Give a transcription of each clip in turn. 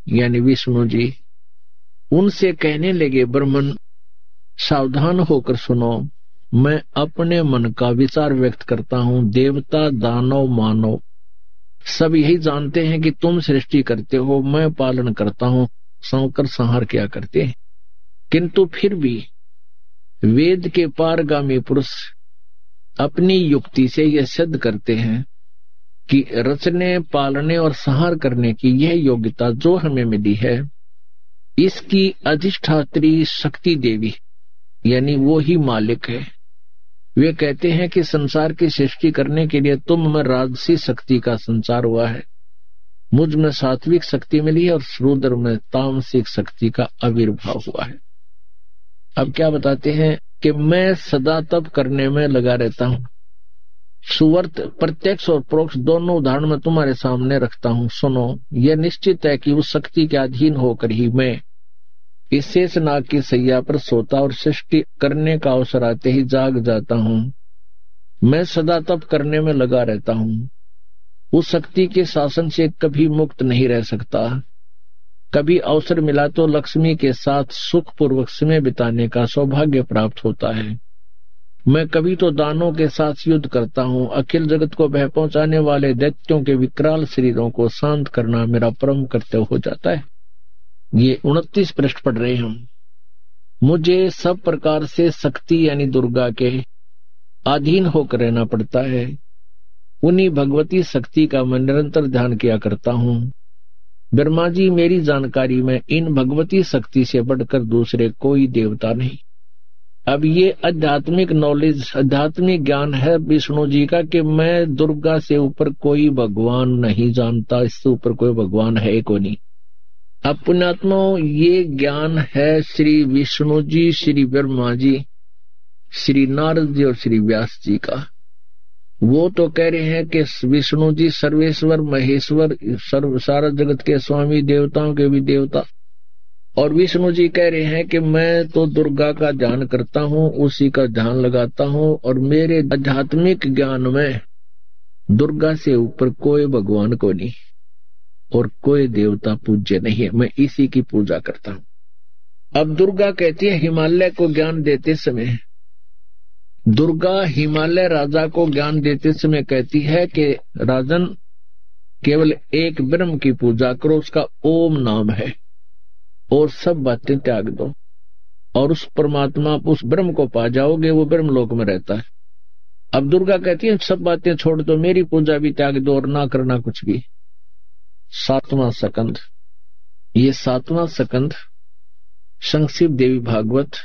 यानी विष्णु जी उनसे कहने लगे, ब्रह्मन सावधान होकर सुनो, मैं अपने मन का विचार व्यक्त करता हूँ। देवता, दानव, मानव सब यही जानते हैं कि तुम सृष्टि करते हो, मैं पालन करता हूँ, संकर संहार क्या करते हैं। किंतु फिर भी वेद के पारगामी पुरुष अपनी युक्ति से यह सिद्ध करते हैं कि रचने, पालने और संहार करने की यह योग्यता जो हमें मिली है, इसकी अधिष्ठात्री शक्ति देवी यानी वो ही मालिक है। वे कहते हैं कि संसार की सृष्टि करने के लिए तुम में राजसी शक्ति का संचार हुआ है, मुझ में सात्विक शक्ति मिली है और रुद्र में तामसिक शक्ति का आविर्भाव हुआ है। अब क्या बताते हैं कि मैं सदा तप करने में लगा रहता हूँ। सुवर्त प्रत्यक्ष और परोक्ष दोनों उदाहरण में तुम्हारे सामने रखता हूँ। सुनो, यह निश्चित है कि उस शक्ति के अधीन होकर ही मैं इस शेषनाग की सैया पर सोता और सृष्टि करने का अवसर आते ही जाग जाता हूँ। मैं सदा तप करने में लगा रहता हूँ। उस शक्ति के शासन से कभी मुक्त नहीं रह सकता। कभी अवसर मिला तो लक्ष्मी के साथ सुखपूर्वक समय बिताने का सौभाग्य प्राप्त होता है। मैं कभी तो दानों के साथ युद्ध करता हूँ। अखिल जगत को भय पहुंचाने वाले दैत्यों के विकराल शरीरों को शांत करना मेरा परम कर्तव्य हो जाता है। ये 29 पृष्ठ पढ़ रहे हम। मुझे सब प्रकार से शक्ति यानी दुर्गा के अधीन होकर रहना पड़ता है। उन्हीं भगवती शक्ति का मैं निरंतर ध्यान किया करता हूँ। ब्रह्मा जी, मेरी जानकारी में इन भगवती शक्ति से बढ़कर दूसरे कोई देवता नहीं। अब ये आध्यात्मिक नॉलेज, आध्यात्मिक ज्ञान है विष्णु जी का कि मैं दुर्गा से ऊपर कोई भगवान नहीं जानता, इससे ऊपर कोई भगवान है को नहीं। अब पुण्यात्मा, ये ज्ञान है श्री विष्णु जी, श्री ब्रह्मा जी, श्री नारद जी और श्री व्यास जी का। वो तो कह रहे हैं कि विष्णु जी सर्वेश्वर, महेश्वर, सारा जगत के स्वामी, देवताओं के भी देवता। और विष्णु जी कह रहे हैं कि मैं तो दुर्गा का ध्यान करता हूँ, उसी का ध्यान लगाता हूँ, और मेरे आध्यात्मिक ज्ञान में दुर्गा से ऊपर कोई भगवान को नहीं और कोई देवता पूज्य नहीं है, मैं इसी की पूजा करता हूँ। अब दुर्गा कहती है, हिमालय को ज्ञान देते समय, दुर्गा हिमालय राजा को ज्ञान देते समय कहती है कि राजन, केवल एक ब्रह्म की पूजा करो, उसका ओम नाम है, और सब बातें त्याग दो और उस परमात्मा, उस ब्रह्म को पा जाओगे। वो ब्रह्म लोक में रहता है। अब दुर्गा कहती है, सब बातें छोड़ दो, मेरी पूजा भी त्याग दो और ना करना कुछ भी। 7वां सकंद। ये 7वां सकंद संक्षिप्त देवी भागवत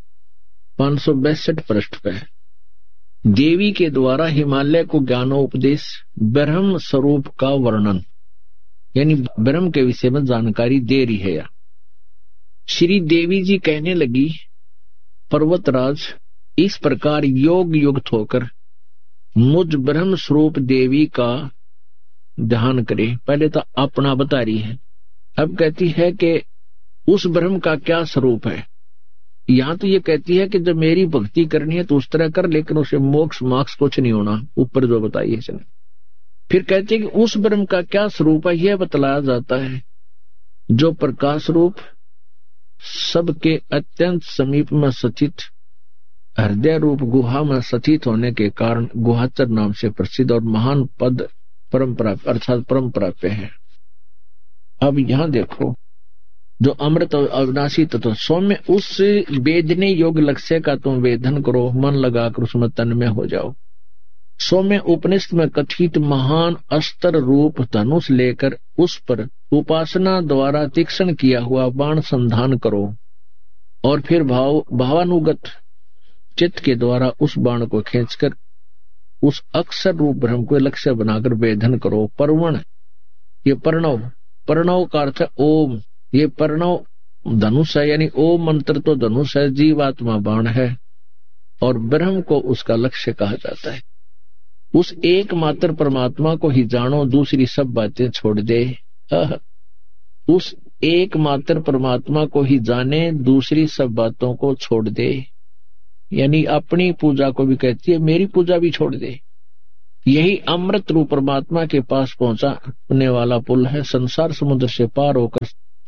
562 पृष्ठ पे है। देवी के द्वारा हिमालय को ज्ञानोपदेश, ब्रह्म स्वरूप का वर्णन, यानी ब्रह्म के विषय में जानकारी दे रही है। श्री देवी जी कहने लगी, पर्वतराज, इस प्रकार योग युक्त होकर मुझ ब्रह्म स्वरूप देवी का ध्यान करे। पहले तो अपना बता रही है, अब कहती है कि उस ब्रह्म का क्या स्वरूप है। यहां तो ये कहती है कि जब मेरी भक्ति करनी है तो उस तरह कर, लेकिन उसे मोक्ष मार्क्स कुछ नहीं होना, ऊपर जो बताइए इसने। फिर कहती है कि उस ब्रह्म का क्या स्वरूप है, यह बतलाया जाता है, जो प्रकाश रूप, सबके अत्यंत समीप में स्थित, हृदय रूप गुहा में स्थित होने के कारण गुहाचर नाम से प्रसिद्ध और महान पद परंपरा अर्थात परंपरा पे है। अब यहां देखो, जो अमृत और अविनाशी तत्व सौम्य, उस वेदने योग लक्ष्य का तुम वेदन करो, मन लगाकर उसमें तन्मय हो जाओ। सौम्य उपनिषद में कथित महान अस्त्र रूप धनुष लेकर उस पर उपासना द्वारा तीक्ष्ण किया हुआ बाण संधान करो और फिर भावानुगत चित्त के द्वारा उस बाण को खींचकर उस अक्षर रूप ब्रह्म को लक्ष्य बनाकर वेदन करो। परवण, ये प्रणव का अर्थ है ओम। ये प्रणव धनुष है, यानी ओम मंत्र तो धनुष है, जीवात्मा बाण है, और ब्रह्म को उसका लक्ष्य कहा जाता है। उस एकमात्र परमात्मा को ही जानो, दूसरी सब बातें छोड़ दे। उस एकमात्र परमात्मा को ही जाने, दूसरी सब बातों को छोड़ दे। यानी अपनी पूजा को भी कहती है, मेरी पूजा भी छोड़ दे। यही अमृत रूप परमात्मा के पास पहुंचाने वाला पुल है। संसार समुद्र से पार होकर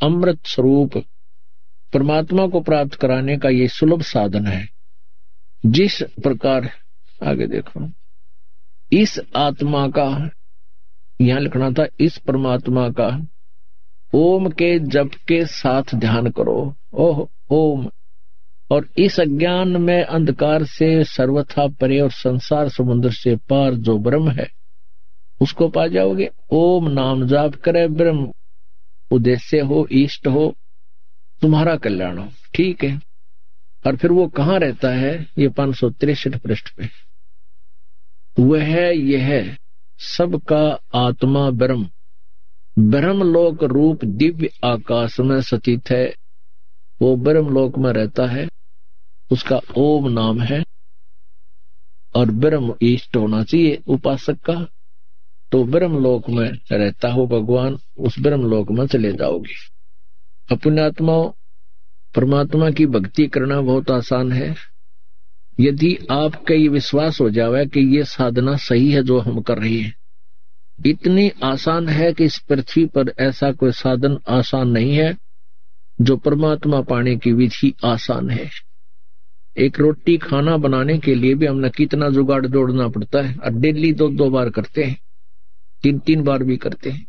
अमृत स्वरूप परमात्मा को प्राप्त कराने का ये सुलभ साधन है। जिस प्रकार आगे देखो, इस आत्मा का, यहां लिखना था, इस परमात्मा का ओम के जप के साथ ध्यान करो। ओह ओम। और इस अज्ञान में अंधकार से सर्वथा परे और संसार समुद्र से पार जो ब्रह्म है उसको पा जाओगे। ओम नाम जाप करे, ब्रह्म उद्देश्य हो, इष्ट हो, तुम्हारा कल्याण हो। ठीक है। और फिर वो कहाँ रहता है? ये 563 पृष्ठ पे। वह यह सबका आत्मा ब्रह्म, ब्रह्मलोक रूप दिव्य आकाश में स्थित है। वो ब्रह्मलोक में रहता है, उसका ओम नाम है। और ब्रह्म इष्ट होना चाहिए उपासक का, तो ब्रह्मलोक में रहता हो भगवान, उस ब्रह्मलोक में चले जाओगे। अपने आत्माओं, परमात्मा की भक्ति करना बहुत आसान है। यदि आपका ये विश्वास हो जावे कि ये साधना सही है जो हम कर रही है, इतनी आसान है कि इस पृथ्वी पर ऐसा कोई साधन आसान नहीं है जो परमात्मा पाने की विधि आसान है। एक रोटी खाना बनाने के लिए भी हमने कितना जुगाड़ जोड़ना पड़ता है, और डेली 2-2 बार करते हैं, 3-3 बार भी करते हैं।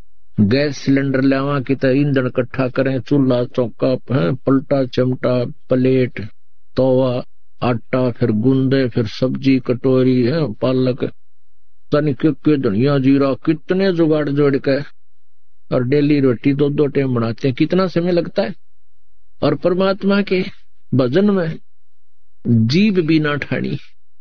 गैस सिलेंडर लावा कि ईंधन इकट्ठा करें, चूल्हा चौका, पलटा चिमटा, प्लेट, तवा, आटा, फिर गूंदे, फिर सब्जी, कटोरी है, पालक, तनिक धनिया, जीरा, कितने जुगाड़ जोड़ के और डेली रोटी 2-2 टाइम बनाते हैं। कितना समय लगता है। और परमात्मा के भजन में जीभ भी ना उठानी,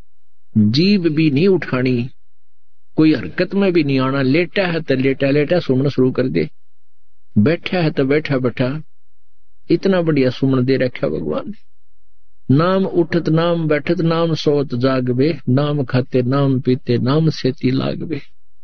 जीभ भी नहीं उठानी, कोई हरकत में भी नहीं आना। लेटा है तो लेटा लेटा सुमन शुरू कर दे, बैठा है तो बैठा बैठा। इतना बढ़िया सुमन दे रखा भगवान ने। नाम उठत नाम बैठत नाम सोत जागबे, नाम खाते नाम पीते नाम सेती लागबे।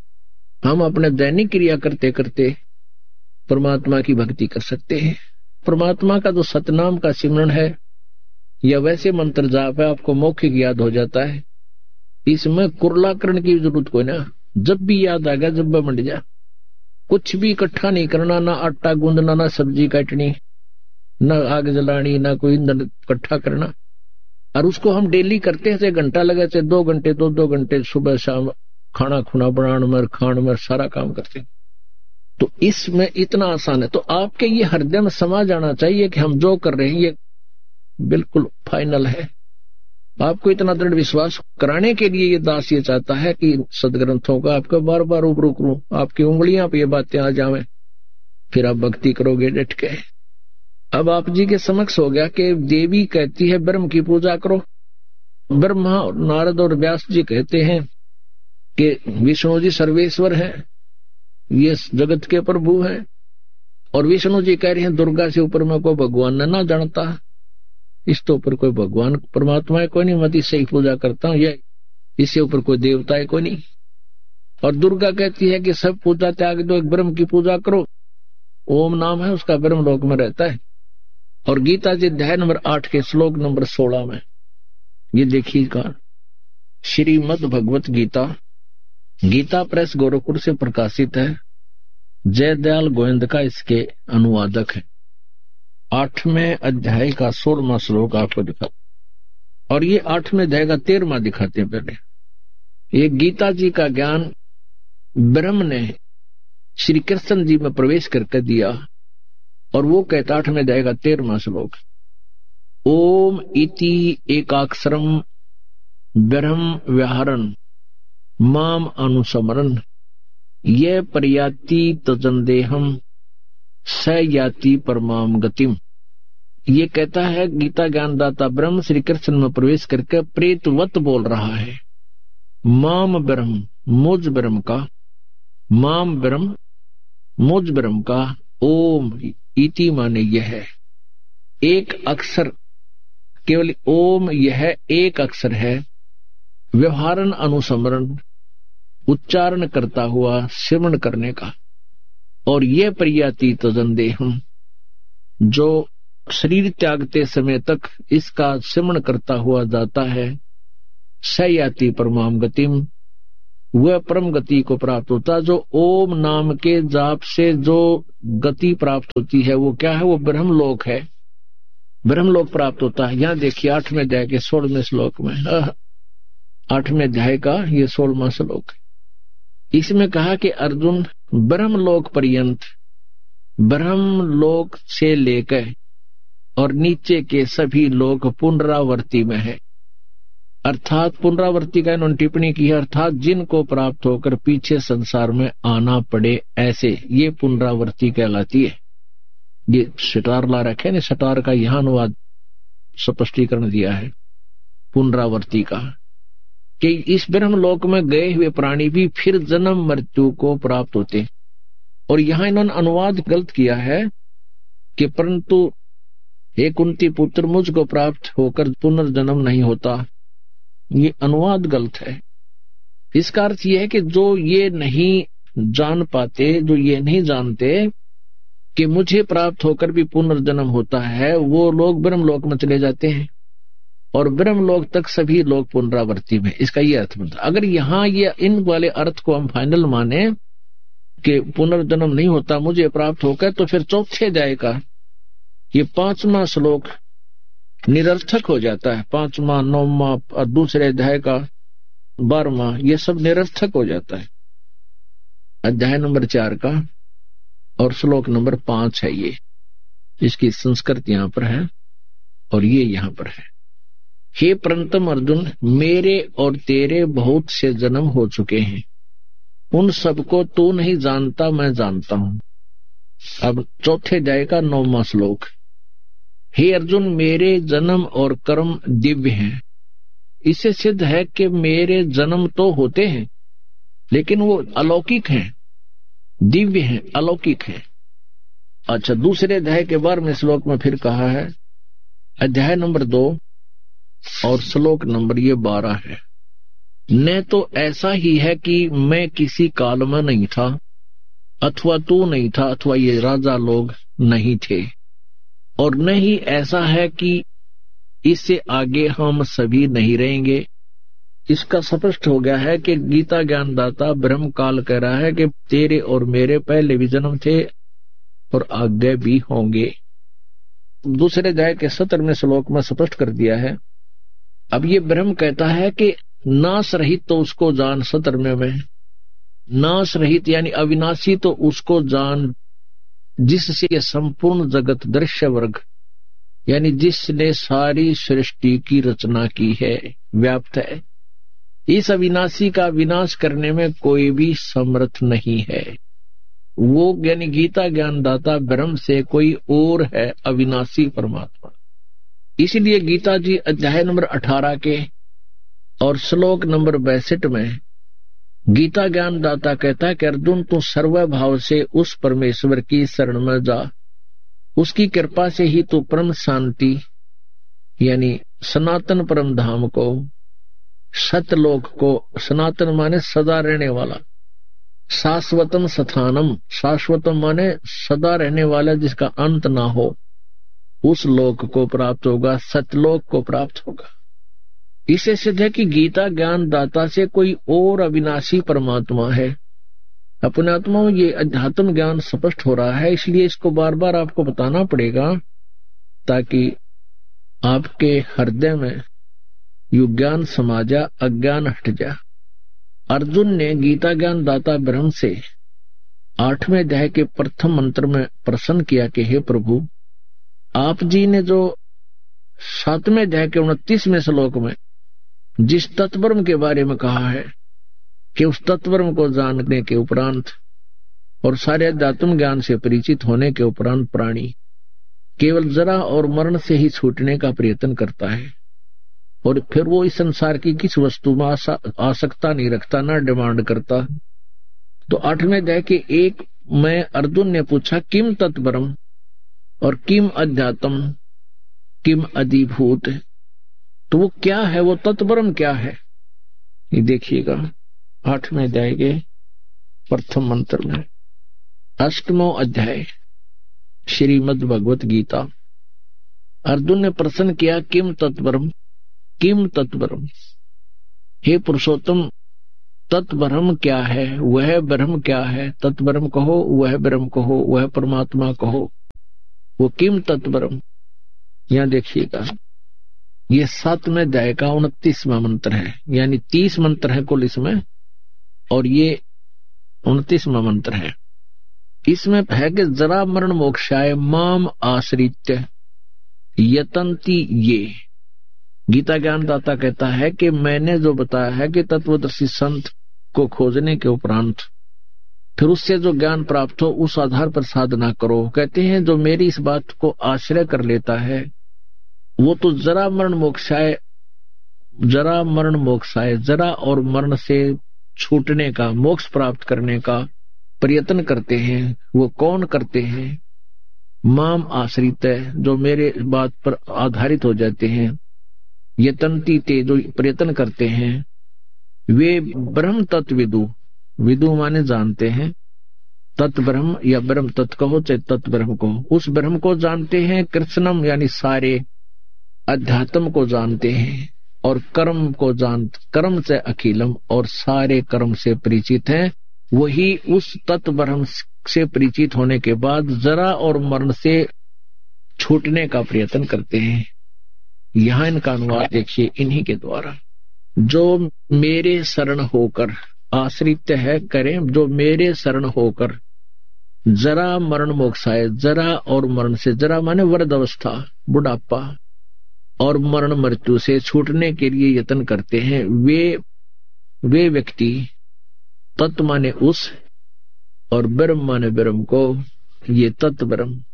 हम अपने दैनिक क्रिया करते करते परमात्मा की भक्ति कर सकते हैं। परमात्मा का जो सतनाम का सिमरन है या वैसे मंत्र जाप है, आपको मौखिक याद हो जाता है। इसमें कुरलाकरण की जरूरत कोई ना, जब भी याद आएगा जब मंड जा। कुछ भी इकट्ठा नहीं करना, ना आटा गूंदना, ना सब्जी काटनी, ना आग जलानी, ना कोई ईंधन इकट्ठा करना। और उसको हम डेली करते हैं, 1 घंटा लगे, 2 घंटे 2-2 घंटे सुबह शाम खाना खुना बनाने में, खाने में, सारा काम करते हैं। तो इसमें इतना आसान है। तो आपके ये हृदय में समा जाना चाहिए कि हम जो कर रहे हैं ये बिल्कुल फाइनल है। आपको इतना दृढ़ विश्वास कराने के लिए ये दास ये चाहता है कि सदग्रंथों का आपको बार बार उपरू करूं, आपकी उंगलियां पे ये बातें आ जावें, फिर आप भक्ति करोगे डट के। अब आप जी के समक्ष हो गया कि देवी कहती है ब्रह्म की पूजा करो। ब्रह्मा और नारद और व्यास जी कहते हैं कि विष्णु जी सर्वेश्वर हैं, ये जगत के प्रभु हैं। और विष्णु जी कह रहे हैं दुर्गा से ऊपर में कोई भगवान ना जानता, इस तो ऊपर कोई भगवान परमात्मा है कोई नहीं, मैं इससे ही पूजा करता हूँ, ये इससे ऊपर कोई देवता है कोई नहीं। और दुर्गा कहती है कि सब पूजा त्याग दो, एक ब्रह्म की पूजा करो। ओम नाम है उसका, ब्रह्म लोक में रहता है। और गीता जी अध्याय नंबर 8 के श्लोक नंबर 16 में ये देखिएगा, श्रीमद् भगवत गीता, गीता प्रेस गोरखपुर से प्रकाशित है। जयदयाल गोविंद का इसके अनुवादक है। 8वें अध्याय का 16वां श्लोक आपको दिखा, और ये 8वें अध्याय का 13वां दिखाते हैं। पहले ये गीता जी का ज्ञान ब्रह्म ने श्री कृष्ण जी में प्रवेश करके दिया, और वो कहता 8वें अध्याय का 13वां श्लोक, ओम इति एकाक्षरम ब्रह्म व्याहरन माम अनुसमरन ये पर्याति तजंदेहम स याति परमाम गतिम। ये कहता है गीता ज्ञानदाता ब्रह्म श्री कृष्ण में प्रवेश करके प्रेतवत बोल रहा है। माम ब्रह्म, मुझ ब्रह्म का, माम ब्रह्म, मुझ ब्रह्म का, ओम इति माने यह है एक अक्षर, केवल ओम यह एक अक्षर है। व्यवहारन अनुस्मरण, उच्चारण करता हुआ सिमरण करने का। और ये पर्याति तजंदेहम, जो शरीर त्यागते समय तक इसका सिमरण करता हुआ जाता है, स याति परमाम गतिम, वह परम गति को प्राप्त होता। जो ओम नाम के जाप से जो गति प्राप्त होती है वो क्या है? वो ब्रह्मलोक है, ब्रह्मलोक प्राप्त होता है। यहाँ देखिए 8वें अध्याय के 16वें श्लोक में, 8वें अध्याय का ये 16वां श्लोक है। इसमें कहा कि अर्जुन ब्रह्मलोक पर्यंत, ब्रह्मलोक से लेकर और नीचे के सभी लोग पुनरावर्ती में है। अर्थात पुनरावर्ती का इन्होंने टिप्पणी की है, अर्थात जिनको प्राप्त होकर पीछे संसार में आना पड़े, ऐसे ये पुनरावर्ती कहलाती है। ये सटार ला रखे ने, सटार का यहां अनुवाद स्पष्टीकरण दिया है पुनरावर्ती का, कि इस ब्रह्मलोक में गए हुए प्राणी भी फिर जन्म मृत्यु को प्राप्त होते। और यहां इन्होंने अनुवाद गलत किया है कि परंतु हे कुंती पुत्र मुझको प्राप्त होकर पुनर्जन्म नहीं होता, ये अनुवाद गलत है। इसका अर्थ यह है कि जो ये नहीं जान पाते, जो ये नहीं जानते कि मुझे प्राप्त होकर भी पुनर्जन्म होता है, वो लोग ब्रह्मलोक में चले जाते हैं और ब्रह्मलोक तक सभी लोग पुनरावर्ती में। इसका ये अर्थ बनता। अगर यहाँ ये इन वाले अर्थ को हम फाइनल माने कि पुनर्जन्म नहीं होता मुझे प्राप्त होकर, तो फिर चौथे अध्याय का ये 5वां श्लोक निरर्थक हो जाता है। 5वां, 9वां और दूसरे अध्याय का 12वां, ये सब निरर्थक हो जाता है। अध्याय नंबर 4 का और श्लोक नंबर 5 है ये, इसकी संस्कृत यहाँ पर है और ये यहाँ पर है। हे परंतम अर्जुन, मेरे और तेरे बहुत से जन्म हो चुके हैं, उन सबको तू नहीं जानता, मैं जानता हूं। अब चौथे अध्याय का 9वां श्लोक, हे अर्जुन मेरे जन्म और कर्म दिव्य हैं। इससे सिद्ध है कि मेरे जन्म तो होते हैं लेकिन वो अलौकिक हैं, दिव्य हैं, अलौकिक हैं। अच्छा, दूसरे अध्याय के 12वें श्लोक में फिर कहा है, अध्याय नंबर 2 और श्लोक नंबर ये 12 है, न तो ऐसा ही है कि मैं किसी काल में नहीं था, अथवा तू नहीं था, अथवा ये राजा लोग नहीं थे, और न ही ऐसा है कि इससे आगे हम सभी नहीं रहेंगे। इसका स्पष्ट हो गया है कि गीता ज्ञानदाता ब्रह्म काल कह रहा है कि तेरे और मेरे पहले भी जन्म थे और आगे भी होंगे। दूसरे अध्याय के 17वें श्लोक में स्पष्ट कर दिया है। अब ये ब्रह्म कहता है कि नाश रहित तो उसको जान, 17वें में नाश रहित यानी अविनाशी तो उसको जान जिससे ये संपूर्ण जगत दृश्य वर्ग यानी जिसने सारी सृष्टि की रचना की है, व्याप्त है। इस अविनाशी का विनाश करने में कोई भी समर्थ नहीं है। वो यानी गीता ज्ञानदाता ब्रह्म से कोई और है, अविनाशी परमात्मा। इसलिए गीता जी अध्याय नंबर 18 के और श्लोक नंबर 62 में गीता ज्ञानदाता कहता है कि अर्जुन तू सर्वभाव से उस परमेश्वर की शरण में जा, उसकी कृपा से ही तू परम शांति यानी सनातन परम धाम को, सतलोक को, सनातन माने सदा रहने वाला, शाश्वतम स्थानम, शाश्वतम माने सदा रहने वाला जिसका अंत ना हो, उस लोक को प्राप्त होगा, सतलोक को प्राप्त होगा। इसे सिद्ध है कि गीता ज्ञान दाता से कोई और अविनाशी परमात्मा है। अपने आत्मा में ये अध्यात्म ज्ञान स्पष्ट हो रहा है, इसलिए इसको बार बार आपको बताना पड़ेगा ताकि आपके हृदय में युज्ञान समा जा, अज्ञान हट जा। अर्जुन ने गीता ज्ञान दाता ब्रह्म से 8वें अध्याय के प्रथम मंत्र में प्रश्न किया कि हे प्रभु, आप जी ने जो 7वें अध्याय के 29वें श्लोक में जिस तत्वब्रह्म के बारे में कहा है कि उस तत्वब्रह्म को जानने के उपरांत और सारे अध्यात्म ज्ञान से परिचित होने के उपरांत प्राणी केवल जरा और मरण से ही छूटने का प्रयत्न करता है और फिर वो इस संसार की किस वस्तु में आसक्ता नहीं रखता, ना डिमांड करता। तो 8वें अध्याय के 1 में अर्जुन ने पूछा किम तत्वब्रह्म और किम अध्यात्म किम अधिभूत, तो वो क्या है, वो तत्वब्रह्म क्या है, ये देखिएगा 8वें अध्याय के प्रथम मंत्र में। 8वां अध्याय श्रीमद् भगवत गीता। अर्जुन ने प्रश्न किया किम तत्वब्रह्म, किम तत्वब्रह्म, हे पुरुषोत्तम तत्ब्रह्म क्या है, वह ब्रह्म क्या है, तत्ब्रह्म कहो, वह ब्रह्म कहो, वह परमात्मा कहो, वो किम तत्ब्रह्म। यहां देखिएगा, ये 7वें अध्याय का 29वां मंत्र है, यानी 30 मंत्र है कुल इसमें, और ये 29वां मंत्र है। इसमें है कि जरा मरण मोक्षाय माम आश्रित्य यतंती ये। गीता ज्ञानदाता कहता है कि मैंने जो बताया है कि तत्वदर्शी संत को खोजने के उपरांत फिर उससे जो ज्ञान प्राप्त हो उस आधार पर साधना करो। कहते हैं जो मेरी इस बात को आश्रय कर लेता है वो तो जरा मरण मोक्षाय, जरा और मरण से छूटने का, मोक्ष प्राप्त करने का प्रयत्न करते हैं। वो कौन करते हैं? माम आश्रित है, जो मेरे बात पर आधारित हो जाते हैं। यतंती ते, जो प्रयत्न करते हैं। वे ब्रह्म तत्व विदु माने जानते हैं। तत्व ब्रह्म या ब्रह्म तत्व कहो चाहे तत्व ब्रह्म को, उस ब्रह्म को जानते हैं। कृष्णम यानी सारे अध्यात्म को जानते हैं, और कर्म से अखिलम, और सारे कर्म से परिचित हैं। वही उस तत्व ब्रह्म से परिचित होने के बाद जरा और मरण से छूटने का प्रयत्न करते हैं। यहाँ इनका अनुवाद देखिए इन्हीं के द्वारा। जो मेरे शरण होकर आश्रित है करें, जो मेरे शरण होकर जरा मरण मोक्षाय, जरा और मरण से, जरा माने वृद्ध अवस्था, बुढ़ापा, और मरण मृत्यु से छूटने के लिए यत्न करते हैं, वे व्यक्ति, तत्व माने उस, और ब्रह्म माने ब्रह्म को, ये तत्व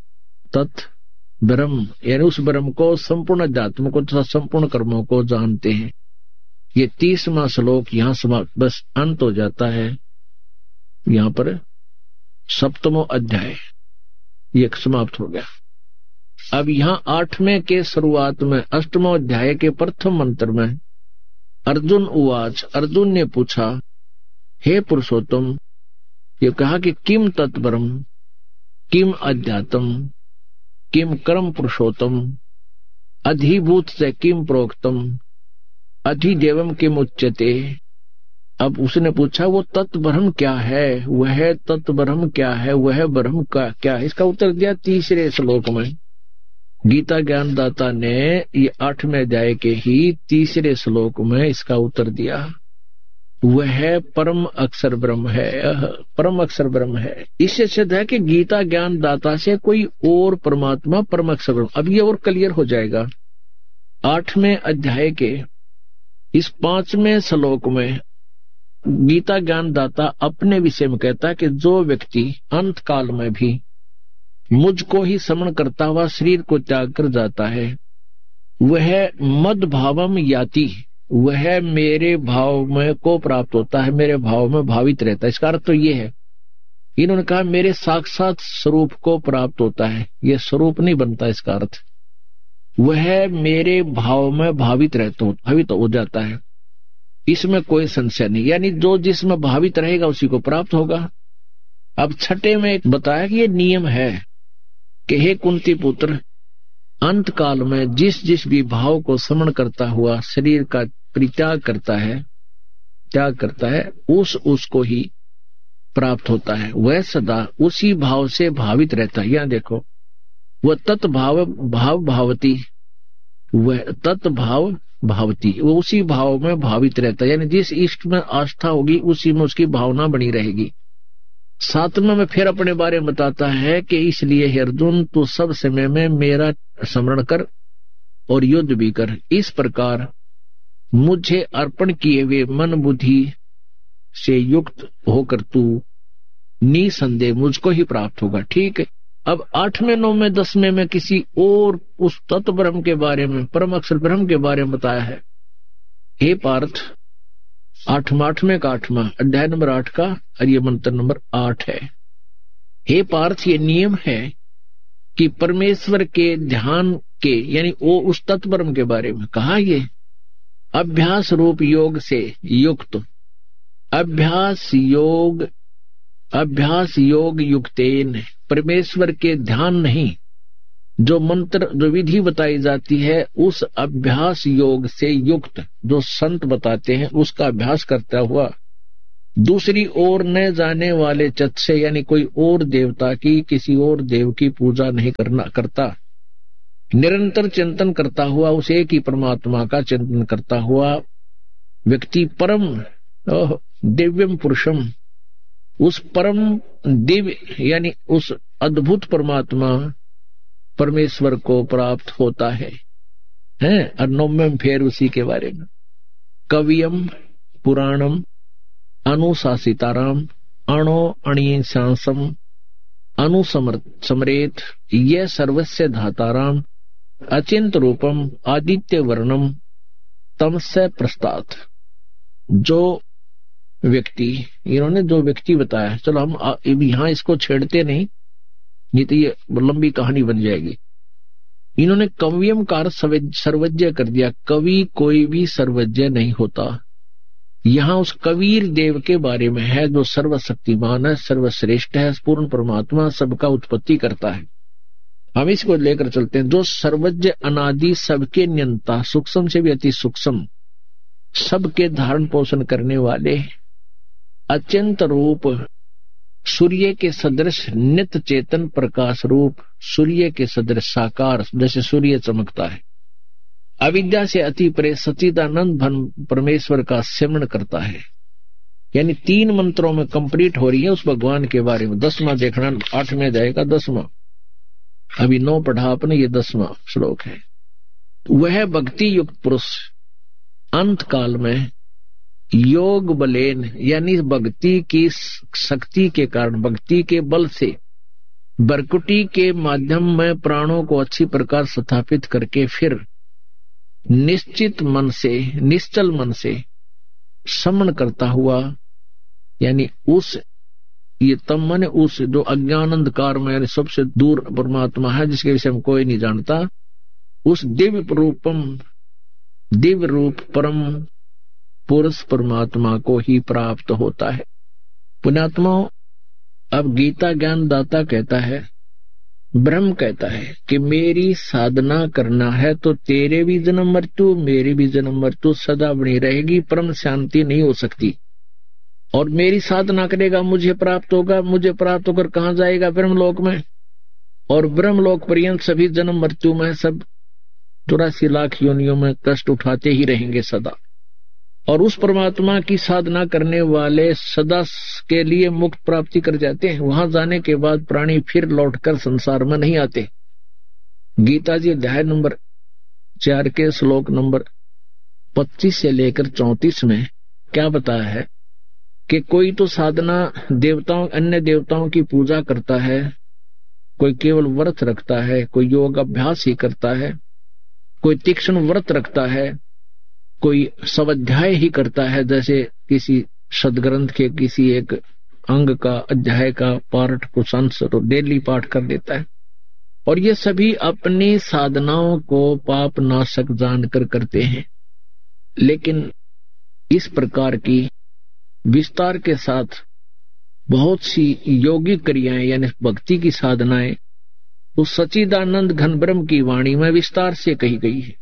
ब्रह्म यानी उस ब्रह्म को, संपूर्ण अध्यात्म को तथा संपूर्ण कर्मों को जानते हैं। ये 30वां श्लोक यहाँ समाप्त, बस अंत हो जाता है। यहाँ पर 7वां अध्याय ये समाप्त हो गया। अब यहाँ 8वें के शुरुआत में 8वें अध्याय के प्रथम मंत्र में अर्जुन उवाच, अर्जुन ने पूछा, हे पुरुषोत्तम, ये कहा कि किम तत्ब्रह्म, किम अध्यात्म, किम कर्म पुरुषोत्तम, अधिभूत से किम प्रोक्तम, अधिदेवम किम उच्यते। अब उसने पूछा वो तत्ब्रह्म क्या है, वह तत्ब्रह्म क्या है, वह ब्रह्म का क्या है। इसका उत्तर दिया 3रे श्लोक में। गीता ज्ञानदाता ने ये 8वें अध्याय के ही 3रे श्लोक में इसका उत्तर दिया। वह परम अक्षर ब्रह्म है, परम अक्षर ब्रह्म है। इससे सिद्ध है कि गीता ज्ञानदाता से कोई और परमात्मा परम अक्षर ब्रह्म। अब ये और क्लियर हो जाएगा। 8वें अध्याय के इस 5वें श्लोक में गीता ज्ञानदाता अपने विषय में कहता है कि जो व्यक्ति अंत काल में भी मुझको ही स्मरण करता हुआ शरीर को त्याग कर जाता है, वह मद भावम याति, वह मेरे भाव में को प्राप्त होता है, मेरे भाव में भावित रहता है। इसका अर्थ तो ये है, इन्होंने कहा मेरे साक्षात स्वरूप को प्राप्त होता है, ये स्वरूप नहीं बनता। इसका अर्थ वह मेरे भाव में भावित हो जाता है, इसमें कोई संशय नहीं। यानी जो जिसमें भावित रहेगा उसी को प्राप्त होगा। अब 6 में एक बताया कि ये नियम है कि हे कुंती पुत्र, अंत काल में जिस जिस भी भाव को स्मरण करता हुआ शरीर का परित्याग करता है उसको ही प्राप्त होता है। वह सदा उसी भाव से भावित रहता है। यहाँ देखो, वह तत्भाव भावती, वह तत्भाव भावती, वो उसी भाव में भावित रहता है। यानी जिस इष्ट में आस्था होगी उसी में उसकी भावना बनी रहेगी। 7वें में फिर अपने बारे में बताता है कि इसलिए हे अर्जुन, तू सब समय में मेरा स्मरण कर और युद्ध भी कर। इस प्रकार मुझे अर्पण किए हुए मन बुद्धि से युक्त होकर तू निसंदेह मुझको ही प्राप्त होगा। ठीक है। अब 8वें 9वें 10वें में किसी और उस तत्व ब्रह्म के बारे में, परम अक्षर ब्रह्म के बारे में बताया है। हे पार्थ, 8वें का 8वां अध्याय नंबर 8 का, और ये मंत्र नंबर 8 है। हे पार्थ, ये नियम है कि परमेश्वर के ध्यान के, यानी वो उस तत्व ब्रह्म के बारे में कहा, ये अभ्यास रूप योग से युक्त, अभ्यास योग युक्तेन, परमेश्वर के ध्यान नहीं, जो मंत्र जो विधि बताई जाती है उस अभ्यास योग से युक्त जो संत बताते हैं उसका अभ्यास करता हुआ दूसरी ओर न जाने वाले चित्त से, यानी कोई और देवता की, किसी और देव की पूजा नहीं करता, निरंतर चिंतन करता हुआ उस एक ही परमात्मा का चिंतन करता हुआ व्यक्ति परम दिव्यम पुरुषम, उस परम दिव्य यानी उस अद्भुत परमात्मा परमेश्वर को प्राप्त होता है। और नौम्यम फिर उसी के बारे में, कवियम पुराणम अनुशासिताराम अणो अणिशांसम अनुसमरेत ये सर्वस्य धाताराम अचिंत रूपम आदित्य वर्णम तमस्य प्रस्तात्। जो व्यक्ति, इन्होंने जो व्यक्ति बताया, चलो हम यहां इसको छेड़ते नहीं, नहीं तो ये लंबी कहानी बन जाएगी। इन्होंने कवियम का सर्वज्ञ कर दिया। कवि कोई भी सर्वज्ञ नहीं होता। यहां उस कबीर देव के बारे में है जो सर्वशक्तिमान है, सर्वश्रेष्ठ है, पूर्ण परमात्मा, सबका उत्पत्ति करता है। हम इसको लेकर चलते हैं। जो सर्वज्ञ अनादि, सबके नियंता, सूक्ष्म से भी अति सूक्ष्म, सबके धारण पोषण करने वाले, अत्यंत रूप, सूर्य के सदृश नित्य चेतन प्रकाश रूप, सूर्य के सदृश साकार, जैसे सूर्य चमकता है, अविद्या से अति परे सच्चिदानंद भन परमेश्वर का सिमरण करता है। यानी 3 मंत्रों में कंप्लीट हो रही है उस भगवान के बारे में। 10वां देखना, 8 में जाएगा 10वां, अभी 9 पढ़ा आपने, ये 10वां श्लोक है। वह भक्ति युक्त पुरुष अंत काल में योग बलेन, यानी भक्ति की शक्ति के कारण, भक्ति के बल से, बरकुटी के माध्यम में प्राणों को अच्छी प्रकार स्थापित करके फिर निश्चित मन से, निश्चल मन से समन करता हुआ, यानी उस, ये तम मन उस जो अज्ञान अंधकार में सबसे दूर परमात्मा है, जिसके विषय में कोई नहीं जानता, उस दिव्य रूपम, दिव्य रूप परम पुरुष परमात्मा को ही प्राप्त होता है। पुण्यात्माओं, अब गीता ज्ञान दाता कहता है, ब्रह्म कहता है कि मेरी साधना करना है तो तेरे भी जन्म मृत्यु, मेरी भी जन्म मृत्यु सदा बनी रहेगी, परम शांति नहीं हो सकती। और मेरी साधना करेगा मुझे प्राप्त होगा, मुझे प्राप्त होकर कहां जाएगा? ब्रह्मलोक में। और ब्रह्मलोक पर्यंत सभी जन्म मृत्यु में, सब 84 लाख योनियों में कष्ट उठाते ही रहेंगे सदा। और उस परमात्मा की साधना करने वाले सदा के लिए मुक्त प्राप्ति कर जाते हैं। वहां जाने के बाद प्राणी फिर लौटकर संसार में नहीं आते। गीता जी अध्याय नंबर 4 के श्लोक नंबर 25 से लेकर 34 में क्या बताया है कि कोई तो साधना देवताओं, अन्य देवताओं की पूजा करता है, कोई केवल व्रत रखता है, कोई योग अभ्यास ही करता है, कोई तीक्ष्ण व्रत रखता है, कोई स्वाध्याय ही करता है, जैसे किसी सदग्रंथ के किसी एक अंग का, अध्याय का पाठ को संस्कृत डेली पाठ कर देता है। और ये सभी अपनी साधनाओं को पाप नाशक जानकर करते हैं। लेकिन इस प्रकार की विस्तार के साथ बहुत सी योगिक क्रियाएं यानी भक्ति की साधनाएं उस सच्चिदानंद घन ब्रह्म की वाणी में विस्तार से कही गई है।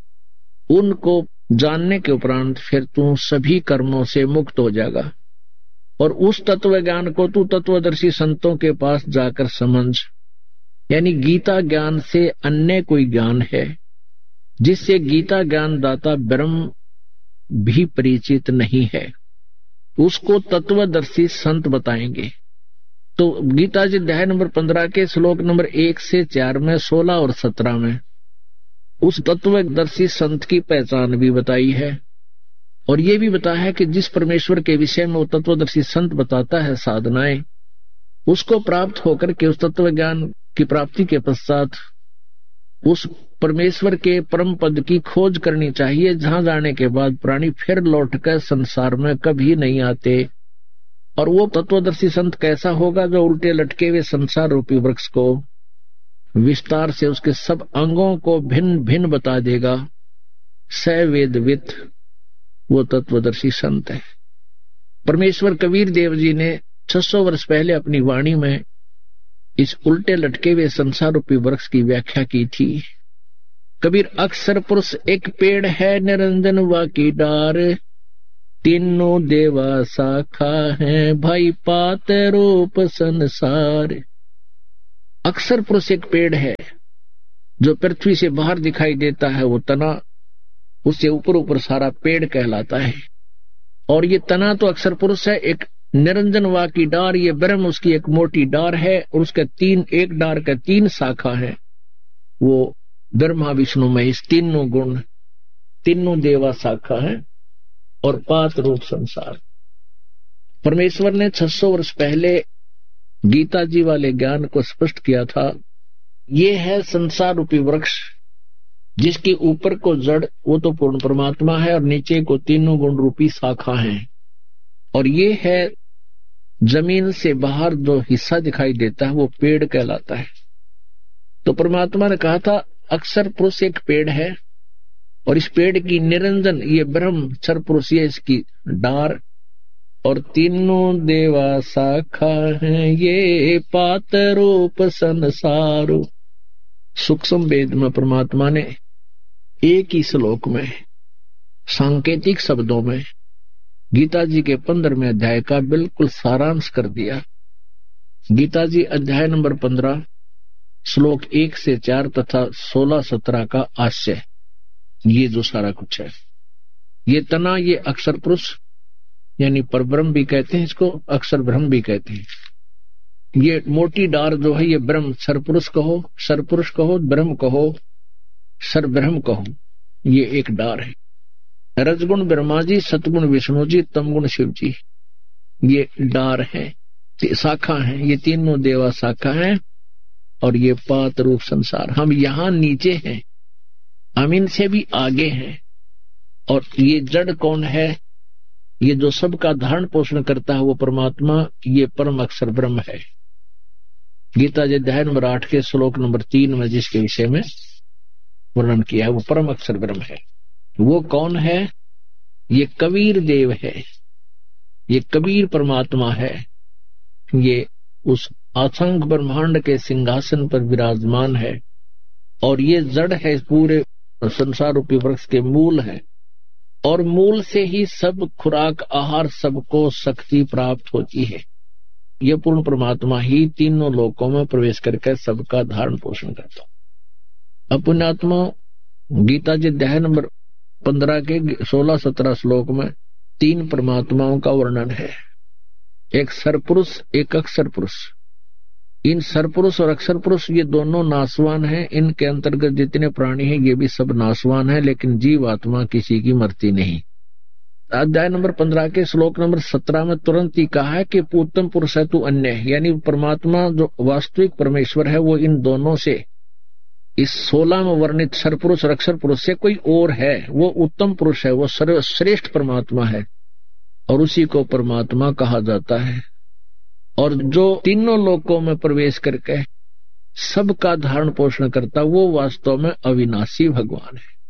उनको जानने के उपरांत फिर तू सभी कर्मों से मुक्त हो जाएगा। और उस तत्व ज्ञान को तू तत्वदर्शी संतों के पास जाकर समझ। यानी गीता ज्ञान से अन्य कोई ज्ञान है जिससे गीता ज्ञान दाता ब्रह्म भी परिचित नहीं है, उसको तत्वदर्शी संत बताएंगे। तो गीता जी अध्याय नंबर 15 के श्लोक नंबर 1 से 4 में, 16 और 17 में उस तत्वदर्शी संत की पहचान भी बताई है। और ये भी बताया है कि जिस परमेश्वर के विषय में वो तत्वदर्शी संत बताता है साधनाएं, उसको प्राप्त होकर के उस तत्व ज्ञान की प्राप्ति के पश्चात उस परमेश्वर के परम पद की खोज करनी चाहिए, जहां जाने के बाद प्राणी फिर लौटकर संसार में कभी नहीं आते। और वो तत्वदर्शी संत कैसा होगा? जो उल्टे लटके हुए संसार रूपी वृक्ष को विस्तार से उसके सब अंगों को भिन्न भिन्न बता देगा। स वेदवित वो तत्वदर्शी संत है। परमेश्वर कबीर देव जी ने 600 वर्ष पहले अपनी वाणी में इस उल्टे लटके हुए संसार रूपी वृक्ष की व्याख्या की थी। कबीर अक्सर पुरुष एक पेड़ है, निरंजन वा की डार, तीनों देवा शाखा है, भाई पात रूप संसार। अक्षर पुरुष एक पेड़ है जो पृथ्वी से बाहर दिखाई देता है, वो तना, उससे ऊपर ऊपर सारा पेड़ कहलाता है। और ये तना तो अक्षर पुरुष है, एक निरंजन वा की डार, ये ब्रह्म उसकी एक मोटी डार है, और उसके एक डार का 3 शाखा है, वो ब्रह्मा विष्णु महेश तीनों गुण, तीनों देवा शाखा है, और पात रूप संसार। परमेश्वर ने 600 वर्ष पहले गीता जी वाले ज्ञान को स्पष्ट किया था। ये है संसार रूपी वृक्ष, जिसके ऊपर को जड़ वो तो पूर्ण परमात्मा है, और नीचे को तीनों गुण रूपी शाखा है। और ये है जमीन से बाहर जो हिस्सा दिखाई देता है, वो पेड़ कहलाता है। तो परमात्मा ने कहा था अक्षर पुरुष एक पेड़ है, और इस पेड़ की निरंजन ये ब्रह्म क्षर पुरुष ये इसकी डार, और तीनों देवा शाखा है, ये पात रूप संसार। सूक्ष्म वेद में परमात्मा ने एक ही श्लोक में सांकेतिक शब्दों में गीता जी के 15वें अध्याय का बिल्कुल सारांश कर दिया। गीता जी अध्याय नंबर 15 श्लोक 1 से 4 तथा 16-17 का आशय, ये जो सारा कुछ है। ये तना, ये अक्षर पुरुष यानी परब्रह्म भी कहते हैं, इसको अक्षर ब्रह्म भी कहते हैं। ये मोटी डार जो है, ये ब्रह्म, सरपुरुष कहो, सरपुरुष कहो, ब्रह्म कहो, सर ब्रह्म कहो, ये एक डार है। रजगुण ब्रह्मा जी, सतगुण विष्णु जी, तमगुण शिव जी, ये डार है, शाखा है, ये तीनों देवा शाखा है, और ये पात रूप संसार। हम यहाँ नीचे हैं, हम इनसे भी आगे हैं। और ये जड़ कौन है? ये जो सबका धारण पोषण करता है वो परमात्मा, ये परम अक्षर ब्रह्म है। गीता जी अध्याय नंबर 8 के श्लोक नंबर 3 में जिसके विषय में वर्णन किया है, वो परम अक्षर ब्रह्म है। वो कौन है? ये कबीर देव है, ये कबीर परमात्मा है। ये उस असंख्य ब्रह्मांड के सिंहासन पर विराजमान है, और ये जड़ है, पूरे संसार रूपी वृक्ष के मूल है, और मूल से ही सब खुराक आहार सबको शक्ति प्राप्त होती है। यह पूर्ण परमात्मा ही तीनों लोकों में प्रवेश करके सबका धारण पोषण करता। अब पुण्यात्मा गीता जी अध्याय नंबर 15 के 16-17 श्लोक में 3 परमात्माओं का वर्णन है, एक सरपुरुष, एक अक्षर पुरुष। इन सरपुरुष और अक्षर पुरुष ये दोनों नाशवान हैं। इनके अंतर्गत जितने प्राणी हैं ये भी सब नाशवान हैं, लेकिन जीव आत्मा किसी की मरती नहीं। अध्याय नंबर 15 के श्लोक नंबर 17 में तुरंत ही कहा है कि उत्तम पुरुष है तू अन्य, यानी परमात्मा जो वास्तविक परमेश्वर है वो इन दोनों से, इस 16 में वर्णित सरपुरुष और अक्षर पुरुष से कोई और है, वो उत्तम पुरुष है, वो सर्वश्रेष्ठ परमात्मा है, और उसी को परमात्मा कहा जाता है। और जो तीनों लोकों में प्रवेश करके सबका धारण पोषण करता, वो वास्तव में अविनाशी भगवान है।